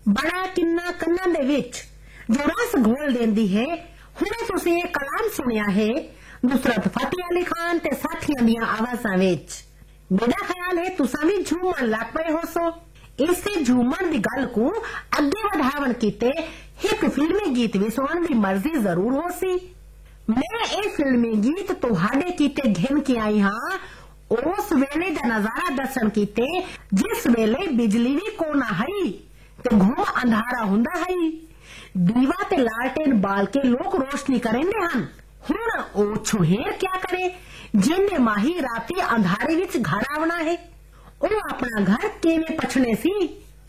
बड़ा किन्ना कन्ना दे विच जो रस घोल देंदी है। हुणे तुसीं ये कलाम सुनिया है नुसरत फतेह अली खान ते साथियां दियां आवाज़ां विच। मेरा ख्याल है तुसां भी झूमण लग पए होसो। इसे झूमण दी गल को अगे वधावण कीते एक फिल्मी गीत भी सुनण दी मर्जी जरूर होसी। मैं ये फिल्मी गीत तुहाडे कीते घिन के आई हां उस वेले दा नजारा दसन कीते जिस वेले बिजली भी को ना हई ते घुम अंधारा हुंदा हई। दीवा ते लालटेन बाल के लोग रोशनी करेंदे हन। हुण ओ छुहेर क्या करे जिंदे माही राती अंधारे विच घर आवना है। ओ अपना घर किवें पछने सी।